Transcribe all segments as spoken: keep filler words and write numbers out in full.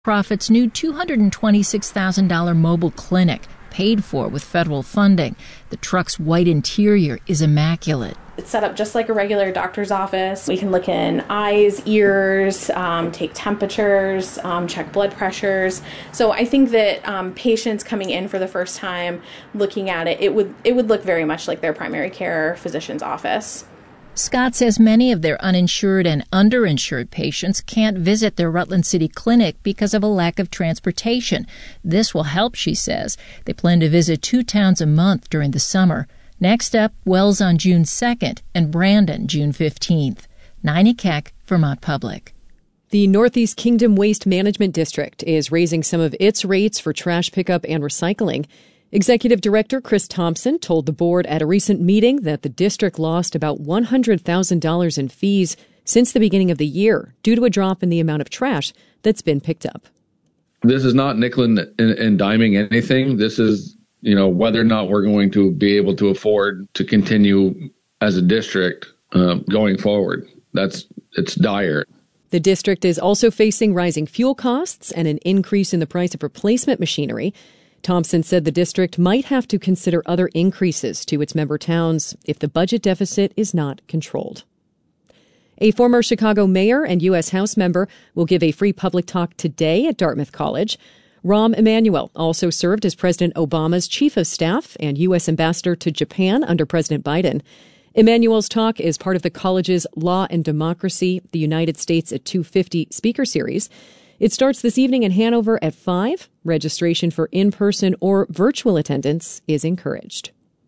Profit's new two hundred twenty-six thousand dollars mobile clinic, paid for with federal funding. The truck's white interior is immaculate. It's set up just like a regular doctor's office. We can look in eyes, ears, um, take temperatures, um, check blood pressures. So I think that um, patients coming in for the first time looking at it, it would it would look very much like their primary care physician's office. Scott says many of their uninsured and underinsured patients can't visit their Rutland City clinic because of a lack of transportation. This will help, she says. They plan to visit two towns a month during the summer. Next up, Wells on June second and Brandon June fifteenth. Nina Keck, Vermont Public. The Northeast Kingdom Waste Management District is raising some of its rates for trash pickup and recycling. Executive Director Chris Thompson told the board at a recent meeting that the district lost about one hundred thousand dollars in fees since the beginning of the year due to a drop in the amount of trash that's been picked up. This is not nickel and, and, and diming anything. This is, you know, whether or not we're going to be able to afford to continue as a district uh, going forward. That's it's dire. The district is also facing rising fuel costs and an increase in the price of replacement machinery. Thompson said the district might have to consider other increases to its member towns if the budget deficit is not controlled. A former Chicago mayor and U S House member will give a free public talk today at Dartmouth College. Rahm Emanuel also served as President Obama's chief of staff and U S ambassador to Japan under President Biden. Emanuel's talk is part of the college's Law and Democracy, the United States at two fifty speaker series. It starts this evening in Hanover at five. Registration for in-person or virtual attendance is encouraged.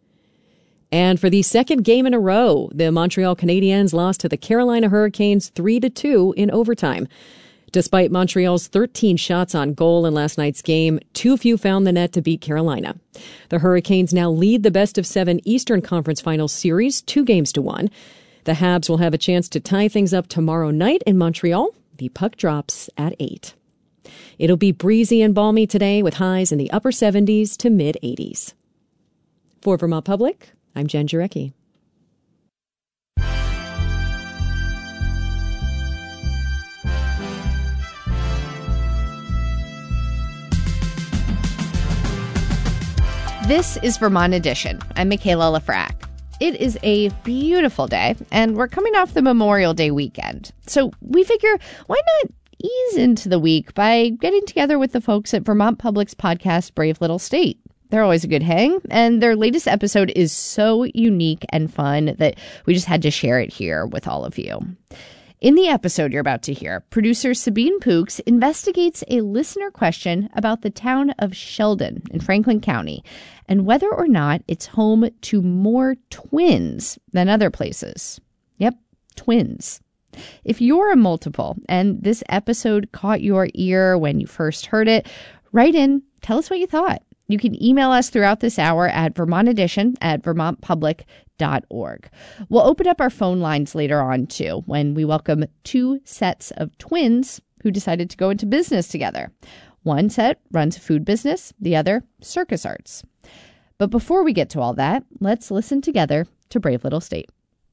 And for the second game in a row, the Montreal Canadiens lost to the Carolina Hurricanes three to two in overtime. Despite Montreal's thirteen shots on goal in last night's game, too few found the net to beat Carolina. The Hurricanes now lead the best of seven Eastern Conference Finals series, two games to one. The Habs will have a chance to tie things up tomorrow night in Montreal. The puck drops at eight. It'll be breezy and balmy today with highs in the upper seventies to mid-eighties. For Vermont Public, I'm Jen Jarecki. This is Vermont Edition. I'm Michaela Lafrac. It is a beautiful day, and we're coming off the Memorial Day weekend. So we figure, why not ease into the week by getting together with the folks at Vermont Public's podcast, Brave Little State. They're always a good hang, and their latest episode is so unique and fun that we just had to share it here with all of you. In the episode you're about to hear, producer Sabine Pooks investigates a listener question about the town of Sheldon in Franklin County and whether or not it's home to more twins than other places. Yep, twins. If you're a multiple and this episode caught your ear when you first heard it, write in, tell us what you thought. You can email us throughout this hour at Vermont Edition at vermont public dot org. We'll open up our phone lines later on, too, when we welcome two sets of twins who decided to go into business together. One set runs a food business, the other circus arts. But before we get to all that, let's listen together to Brave Little State.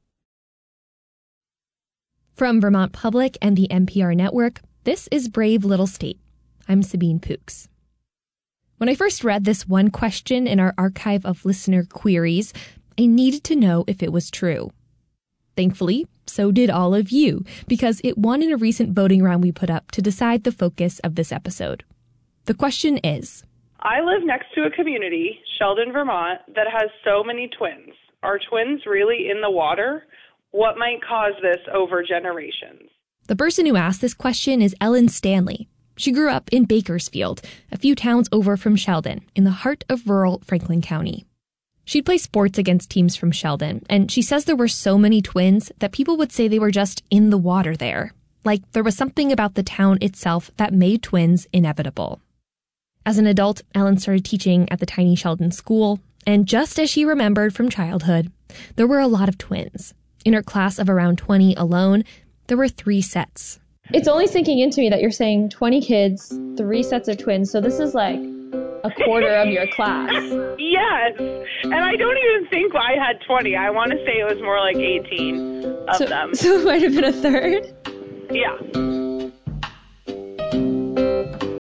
From Vermont Public and the N P R network, this is Brave Little State. I'm Sabine Pooks. When I first read this one question in our archive of listener queries, I needed to know if it was true. Thankfully, so did all of you, because it won in a recent voting round we put up to decide the focus of this episode. The question is, I live next to a community, Sheldon, Vermont, that has so many twins. Are twins really in the water? What might cause this over generations? The person who asked this question is Ellen Stanley. She grew up in Bakersfield, a few towns over from Sheldon, in the heart of rural Franklin County. She'd play sports against teams from Sheldon, and she says there were so many twins that people would say they were just in the water there. Like there was something about the town itself that made twins inevitable. As an adult, Ellen started teaching at the tiny Sheldon school, and just as she remembered from childhood, there were a lot of twins. In her class of around twenty alone, there were three sets. It's only sinking into me that you're saying twenty kids, three sets of twins, so this is like a quarter of your class. Yes, and I don't even think I had twenty. I want to say it was more like eighteen of so, them. So it might have been a third? Yeah.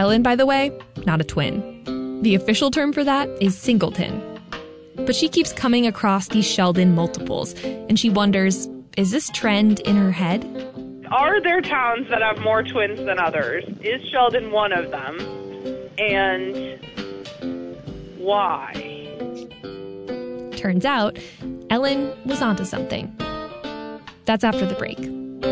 Ellen, by the way, not a twin. The official term for that is singleton. But she keeps coming across these Sheldon multiples, and she wonders, is this trend in her head? Are there towns that have more twins than others? Is Sheldon one of them? And why? Turns out, Ellen was onto something. That's after the break.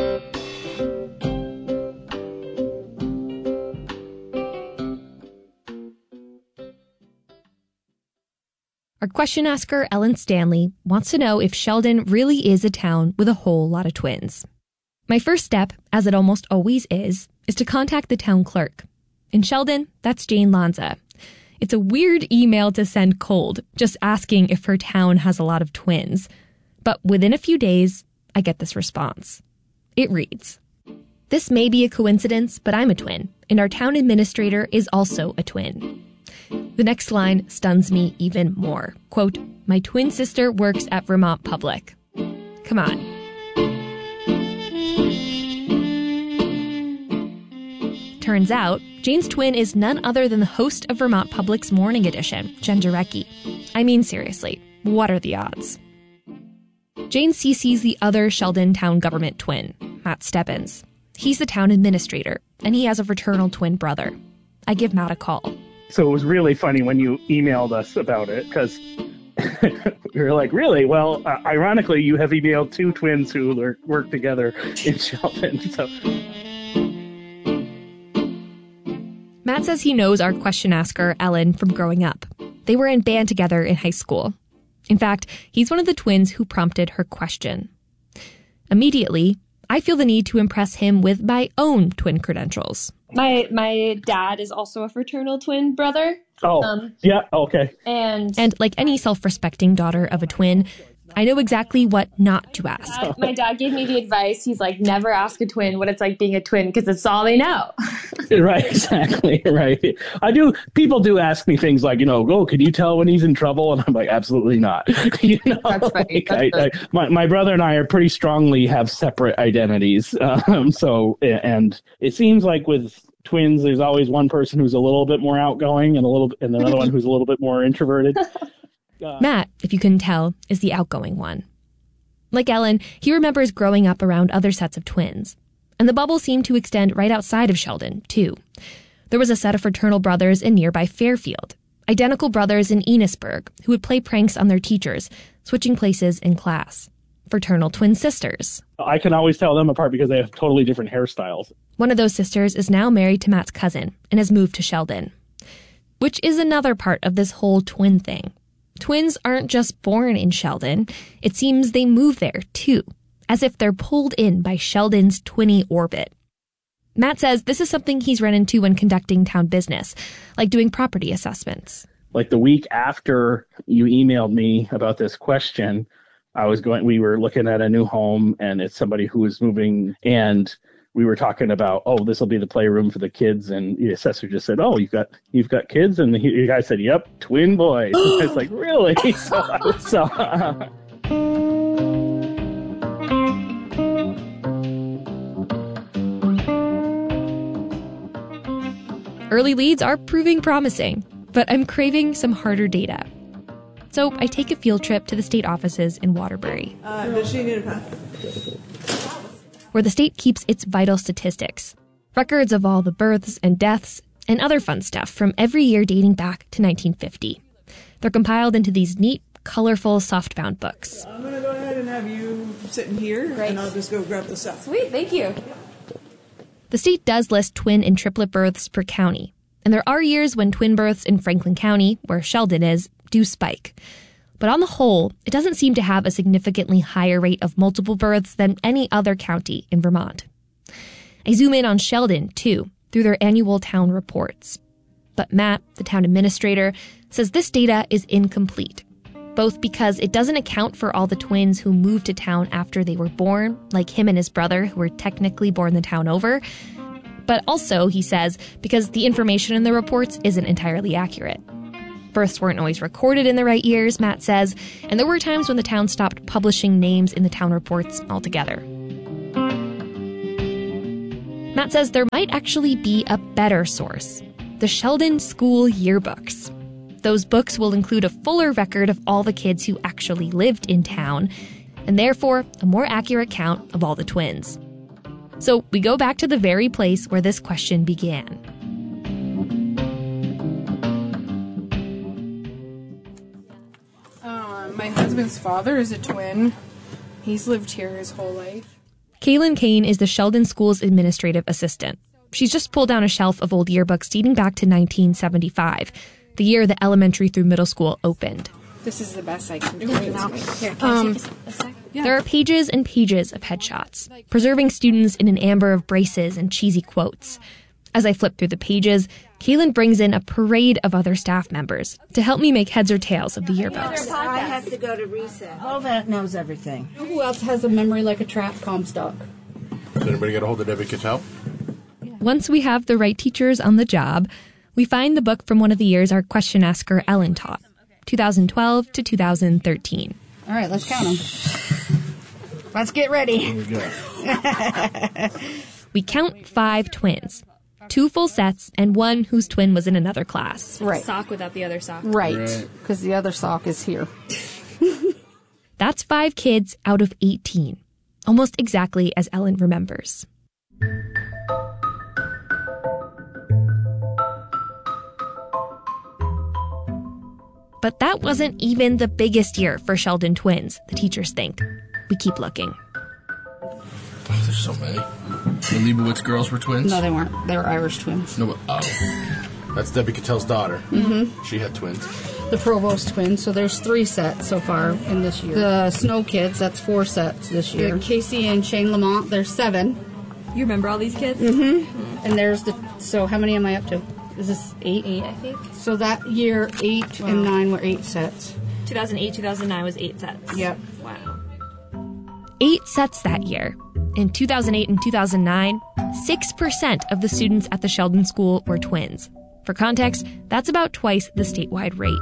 Our question asker, Ellen Stanley, wants to know if Sheldon really is a town with a whole lot of twins. My first step, as it almost always is, is to contact the town clerk. In Sheldon, that's Jane Lanza. It's a weird email to send cold, just asking if her town has a lot of twins. But within a few days, I get this response. It reads, "This may be a coincidence, but I'm a twin, and our town administrator is also a twin." The next line stuns me even more. Quote, "My twin sister works at Vermont Public." Come on. Turns out, Jane's twin is none other than the host of Vermont Public's morning edition, Jen Jarecki. I mean, seriously, what are the odds? Jane C Cs the other Sheldon town government twin, Matt Stebbins. He's the town administrator, and he has a fraternal twin brother. I give Matt a call. So it was really funny when you emailed us about it, because we were like, really? Well, uh, ironically, you have emailed two twins who work together in Sheldon. So Matt says he knows our question asker, Ellen, from growing up. They were in band together in high school. In fact, he's one of the twins who prompted her question. Immediately, I feel the need to impress him with my own twin credentials. My my dad is also a fraternal twin brother. Oh, um, yeah, okay. And And like any self-respecting daughter of a twin, I know exactly what not to ask. uh, my dad gave me the advice. He's like, never ask a twin what it's like being a twin, because it's all they know. Right, exactly, right. I do, people do ask me things like, you know, oh, can you tell when he's in trouble? And I'm like, absolutely not. you know, That's funny. like, That's I, I, my, my brother and I are pretty strongly have separate identities. Um, so, and it seems like with twins, there's always one person who's a little bit more outgoing and a little, and another one who's a little bit more introverted. Uh, Matt, if you couldn't tell, is the outgoing one. Like Ellen, he remembers growing up around other sets of twins. And the bubble seemed to extend right outside of Sheldon, too. There was a set of fraternal brothers in nearby Fairfield, identical brothers in Enosburg who would play pranks on their teachers, switching places in class. Fraternal twin sisters. I can always tell them apart because they have totally different hairstyles. One of those sisters is now married to Matt's cousin and has moved to Sheldon. Which is another part of this whole twin thing. Twins aren't just born in Sheldon. It seems they move there, too, as if they're pulled in by Sheldon's twinny orbit. Matt says this is something he's run into when conducting town business, like doing property assessments. Like the week after you emailed me about this question, I was going, we were looking at a new home, and it's somebody who was moving, and we were talking about, oh, this will be the playroom for the kids, and the assessor just said, oh, you've got you've got kids, and the, the guy said, yep, twin boys. I was like, really? So, so uh, Early leads are proving promising, but I'm craving some harder data. So I take a field trip to the state offices in Waterbury, Uh, does she need a where the state keeps its vital statistics, records of all the births and deaths, and other fun stuff from every year dating back to nineteen fifty. They're compiled into these neat, colorful, softbound books. I'm going to go ahead and have you sitting here, Great. and I'll just go grab the stuff. Sweet, thank you. The state does list twin and triplet births per county, and there are years when twin births in Franklin County, where Sheldon is, do spike. But on the whole, it doesn't seem to have a significantly higher rate of multiple births than any other county in Vermont. I zoom in on Sheldon, too, through their annual town reports. But Matt, the town administrator, says this data is incomplete, both because it doesn't account for all the twins who moved to town after they were born, like him and his brother, who were technically born the town over, but also, he says, because the information in the reports isn't entirely accurate. Births weren't always recorded in the right years, Matt says, and there were times when the town stopped publishing names in the town reports altogether. Matt says there might actually be a better source, the Sheldon School Yearbooks. Those books will include a fuller record of all the kids who actually lived in town, and therefore a more accurate count of all the twins. So we go back to the very place where this question began. Uh, my husband's father is a twin. He's lived here his whole life. Kaylin Kane is the Sheldon School's administrative assistant. She's just pulled down a shelf of old yearbooks dating back to nineteen seventy-five, the year the elementary through middle school opened. This is the best I can do right now. Here, can Um, I take a sec? Yeah. There are pages and pages of headshots, preserving students in an amber of braces and cheesy quotes. As I flip through the pages, Kaylin brings in a parade of other staff members to help me make heads or tails of the yearbooks. I have to go to recess. All that knows everything. Who else has a memory like a trap? Comstock. Did anybody get a hold of Debbie Cattell? Once we have the right teachers on the job, we find the book from one of the years our question asker Ellen taught, two thousand twelve to two thousand thirteen. All right, let's count them. Let's get ready. We go. We count five twins, two full sets and one whose twin was in another class. Right. Sock without the other sock. Right, because the other sock is here. That's five kids out of eighteen, almost exactly as Ellen remembers. But that wasn't even the biggest year for Sheldon twins, the teachers think. We keep looking. Oh, there's so many. The Leibowitz girls were twins? No, they weren't. They were Irish twins. No, but, oh. That's Debbie Cattell's daughter. Mm-hmm. She had twins. The Provost twins, so there's three sets so far in this year. The Snow Kids, that's four sets this year. The Casey and Shane Lamont, there's seven. You remember all these kids? Mm-hmm. And there's the, so how many am I up to? Is this eight? Eight, I think. So that year, eight Wow. and nine were eight sets. two thousand eight, two thousand nine was eight sets. Yep. Wow. Eight sets that year. In two thousand eight and two thousand nine, six percent of the students at the Sheldon School were twins. For context, that's about twice the statewide rate.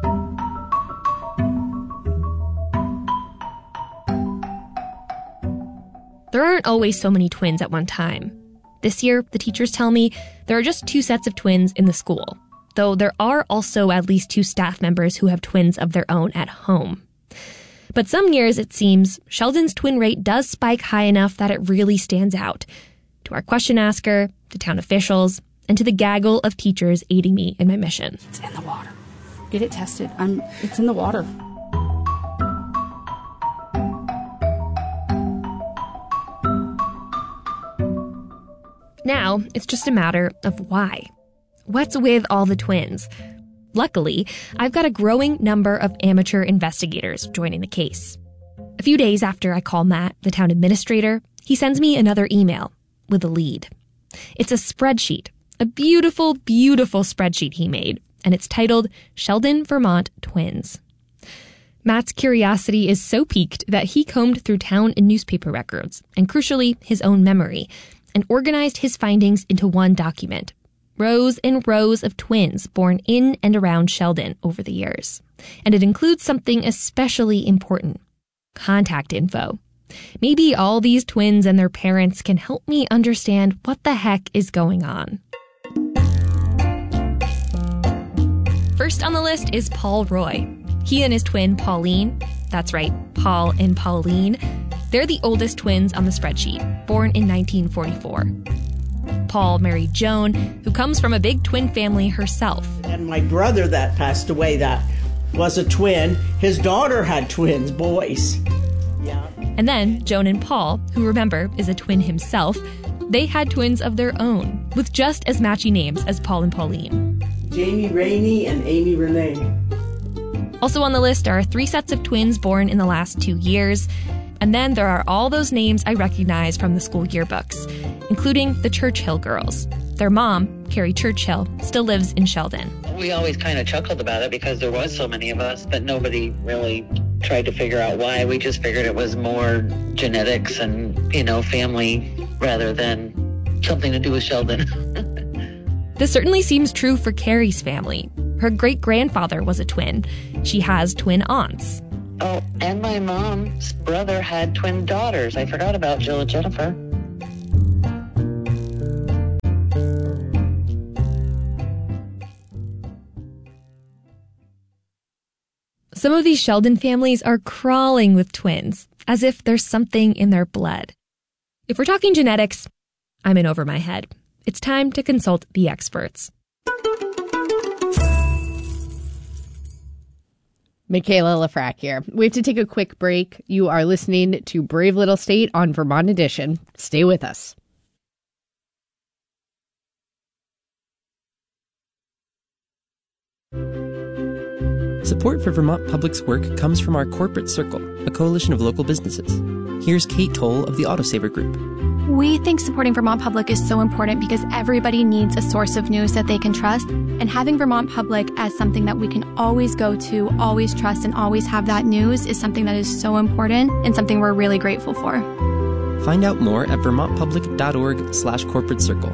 There aren't always so many twins at one time. This year, the teachers tell me, there are just two sets of twins in the school, though there are also at least two staff members who have twins of their own at home. But some years, it seems, Sheldon's twin rate does spike high enough that it really stands out. To our question asker, to town officials, and to the gaggle of teachers aiding me in my mission. It's in the water. Get it tested. I'm. It's in the water. Now, it's just a matter of why. What's with all the twins? Luckily, I've got a growing number of amateur investigators joining the case. A few days after I call Matt, the town administrator, he sends me another email with a lead. It's a spreadsheet, a beautiful, beautiful spreadsheet he made, and it's titled Sheldon Vermont Twins. Matt's curiosity is so piqued that he combed through town and newspaper records, and crucially, his own memory, and organized his findings into one document. Rows and rows of twins born in and around Sheldon over the years. And it includes something especially important. Contact info. Maybe all these twins and their parents can help me understand what the heck is going on. First on the list is Paul Roy. He and his twin Pauline, that's right, Paul and Pauline, they're the oldest twins on the spreadsheet, born in nineteen forty-four. Paul married Joan, who comes from a big twin family herself. And my brother that passed away, that was a twin. His daughter had twins, boys. Yeah. And then Joan and Paul, who remember is a twin himself, they had twins of their own, with just as matchy names as Paul and Pauline. Jamie Rainey and Amy Renee. Also on the list are three sets of twins born in the last two years. And then there are all those names I recognize from the school yearbooks, including the Churchill girls. Their mom, Carrie Churchill, still lives in Sheldon. We always kind of chuckled about it because there was so many of us, but nobody really tried to figure out why. We just figured it was more genetics and, you know, family rather than something to do with Sheldon. This certainly seems true for Carrie's family. Her great-grandfather was a twin. She has twin aunts. Oh, and my mom's brother had twin daughters. I forgot about Jill and Jennifer. Some of these Sheldon families are crawling with twins, as if there's something in their blood. If we're talking genetics, I'm in over my head. It's time to consult the experts. Michaela Lafrac here. We have to take a quick break. You are listening to Brave Little State on Vermont Edition. Stay with us. Support for Vermont Public's work comes from our Corporate Circle, a coalition of local businesses. Here's Kate Toll of the Autosaver Group. We think supporting Vermont Public is so important because everybody needs a source of news that they can trust. And having Vermont Public as something that we can always go to, always trust, and always have that news is something that is so important and something we're really grateful for. Find out more at vermontpublic.org slash corporate circle.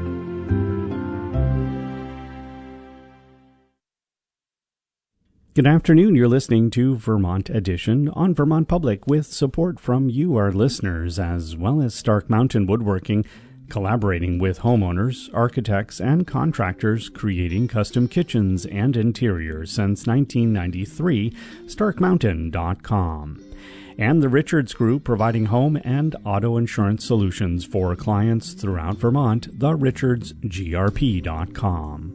Good afternoon. You're listening to Vermont Edition on Vermont Public with support from you, our listeners, as well as Stark Mountain Woodworking, collaborating with homeowners, architects, and contractors creating custom kitchens and interiors since nineteen ninety-three, stark mountain dot com. And the Richards Group, providing home and auto insurance solutions for clients throughout Vermont, the richards g r p dot com.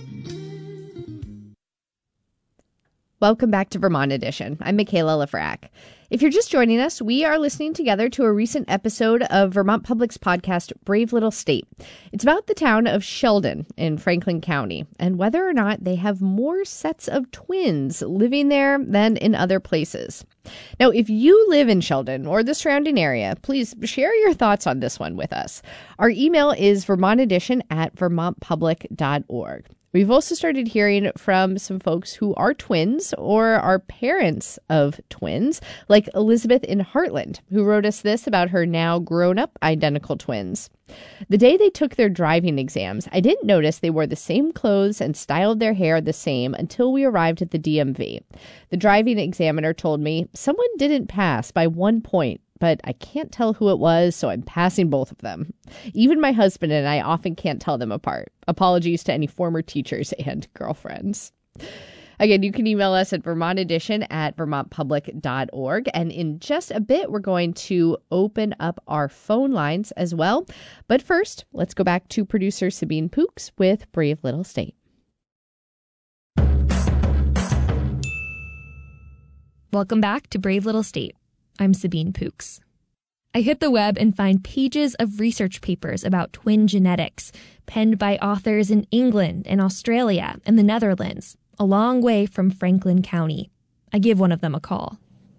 Welcome back to Vermont Edition. I'm Michaela Lafrac. If you're just joining us, we are listening together to a recent episode of Vermont Public's podcast, Brave Little State. It's about the town of Sheldon in Franklin County and whether or not they have more sets of twins living there than in other places. Now, if you live in Sheldon or the surrounding area, please share your thoughts on this one with us. Our email is vermontedition at vermont public dot org. We've also started hearing from some folks who are twins or are parents of twins, like Elizabeth in Heartland, who wrote us this about her now grown-up identical twins. The day they took their driving exams, I didn't notice they wore the same clothes and styled their hair the same until we arrived at the D M V. The driving examiner told me someone didn't pass by one point, but I can't tell who it was, so I'm passing both of them. Even my husband and I often can't tell them apart. Apologies to any former teachers and girlfriends. Again, you can email us at vermontedition at vermont public dot org. And in just a bit, we're going to open up our phone lines as well. But first, let's go back to producer Sabine Pooks with Brave Little State. Welcome back to Brave Little State. I'm Sabine Pooks. I hit the web and find pages of research papers about twin genetics, penned by authors in England and Australia and the Netherlands, a long way from Franklin County. I give one of them a call.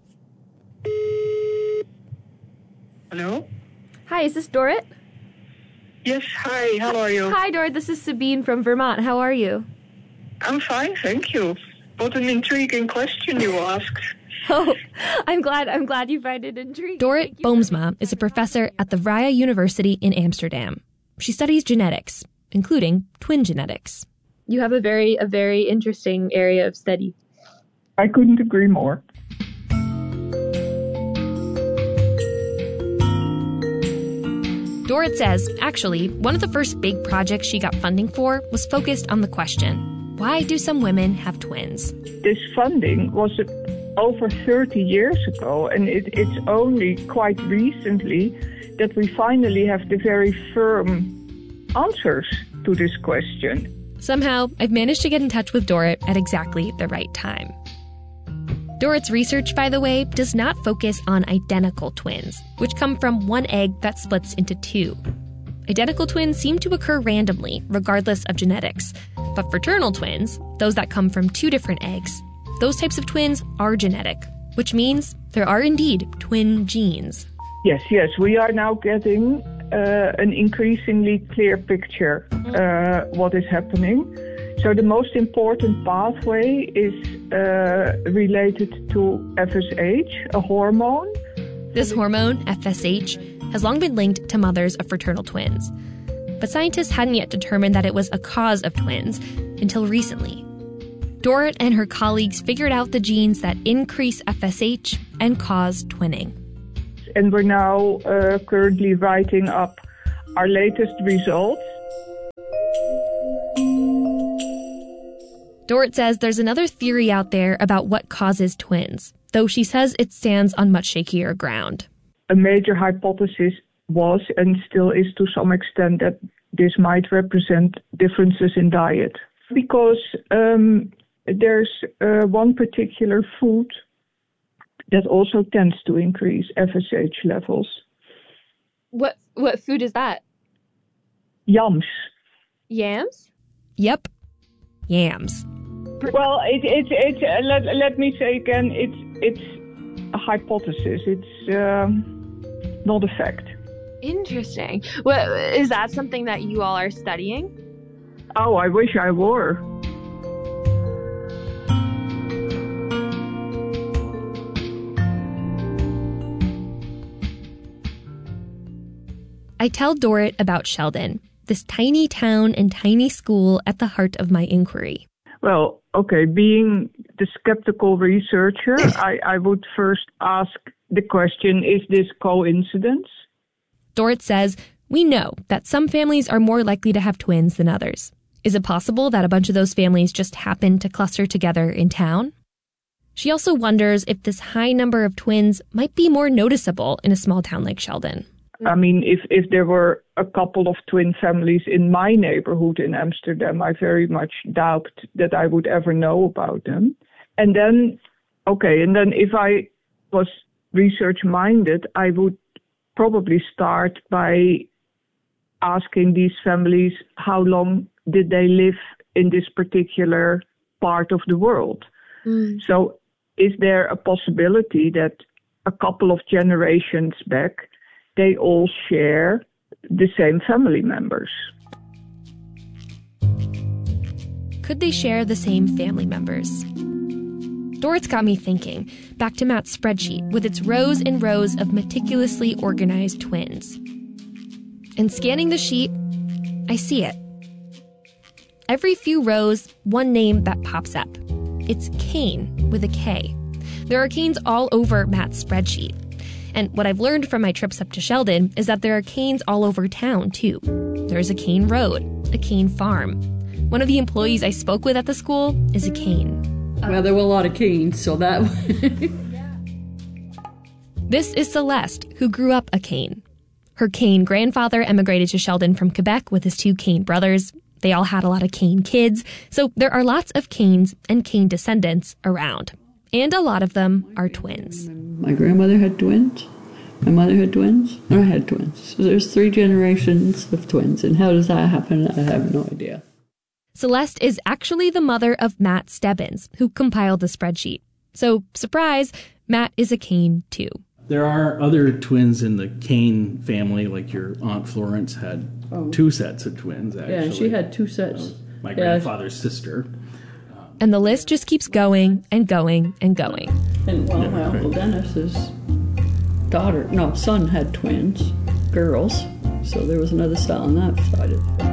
Hello? Hi, is this Dorit? Yes, hi, how are you? Hi, Dorit, this is Sabine from Vermont. How are you? I'm fine, thank you. What an intriguing question you asked. Oh, I'm glad I'm glad you find it intriguing. Dorit Boomsma is a professor at the Vrije University in Amsterdam. She studies genetics, including twin genetics. You have a very, a very interesting area of study. I couldn't agree more. Dorit says, actually, one of the first big projects she got funding for was focused on the question, why do some women have twins? This funding was over thirty years ago, and it, it's only quite recently that we finally have the very firm answers to this question. Somehow, I've managed to get in touch with Dorit at exactly the right time. Dorit's research, by the way, does not focus on identical twins, which come from one egg that splits into two. Identical twins seem to occur randomly, regardless of genetics. But fraternal twins, those that come from two different eggs, those types of twins are genetic, which means there are indeed twin genes. Yes, yes, we are now getting uh, an increasingly clear picture uh, what is happening. So the most important pathway is uh, related to F S H, a hormone. This hormone, F S H, has long been linked to mothers of fraternal twins. But scientists hadn't yet determined that it was a cause of twins until recently. Dorit and her colleagues figured out the genes that increase F S H and cause twinning. And we're now uh, currently writing up our latest results. Dorrit says there's another theory out there about what causes twins, though she says it stands on much shakier ground. A major hypothesis was and still is to some extent that this might represent differences in diet. Because um, there's uh, one particular food that also tends to increase F S H levels. What what food is that? Yams. Yams? Yep. Yams. Well, it, it, it, uh, let, let me say again, it's, it's a hypothesis. It's um, not a fact. Interesting. Well, is that something that you all are studying? Oh, I wish I were. I tell Dorrit about Sheldon, this tiny town and tiny school at the heart of my inquiry. Well, okay, being the skeptical researcher, I, I would first ask the question, is this coincidence? Dorrit says, we know that some families are more likely to have twins than others. Is it possible that a bunch of those families just happen to cluster together in town? She also wonders if this high number of twins might be more noticeable in a small town like Sheldon. I mean, if, if there were a couple of twin families in my neighborhood in Amsterdam, I very much doubt that I would ever know about them. And then, okay, and then if I was research-minded, I would probably start by asking these families how long did they live in this particular part of the world. Mm. So is there a possibility that a couple of generations back, they all share the same family members? Could they share the same family members? Dorrit's got me thinking, back to Matt's spreadsheet with its rows and rows of meticulously organized twins. And scanning the sheet, I see it. Every few rows, one name that pops up. It's Kane with a K. There are Kanes all over Matt's spreadsheet. And what I've learned from my trips up to Sheldon is that there are Kanes all over town, too. There's a Kane Road, a Kane Farm. One of the employees I spoke with at the school is a Kane. Well, there were a lot of Kanes, so that... This is Celeste, who grew up a Kane. Her Kane grandfather emigrated to Sheldon from Quebec with his two Kane brothers. They all had a lot of Kane kids, so there are lots of Kanes and Kane descendants around. And a lot of them are twins. My grandmother had twins. My mother had twins. And I had twins. So there's three generations of twins. And how does that happen? I have no idea. Celeste is actually the mother of Matt Stebbins, who compiled the spreadsheet. So, surprise, Matt is a Kane, too. There are other twins in the Kane family, like your Aunt Florence had oh. two sets of twins, actually. Yeah, she had two sets. My yeah. grandfather's sister. And the list just keeps going and going and going. And well, my Uncle Dennis's daughter, no, son had twins, girls. So there was another cell on that side of it.